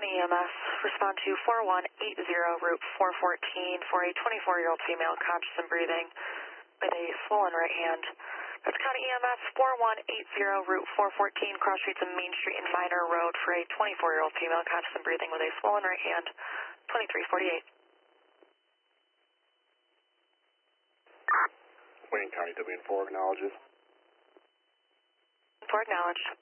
County EMS, respond to 4180 Route 414 for a 24-year-old female conscious and breathing with a swollen right hand. That's County EMS 4180 Route 414, cross streets of Main Street and Minor Road for a 24-year-old female conscious and breathing with a swollen right hand, 2348. Wayne County WN4 acknowledges. 4 acknowledged.